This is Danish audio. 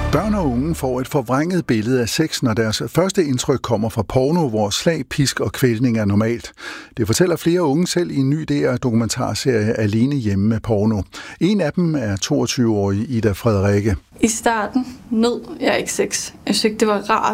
Børn og unge får et forvrænget billede af sex, når deres første indtryk kommer fra porno, hvor slag, pisk og kvælning er normalt. Det fortæller flere unge selv i en ny DR-dokumentarserie Alene hjemme med porno. En af dem er 22-årige Ida Frederikke. I starten nød jeg ikke sex. Jeg synes ikke, det var rart.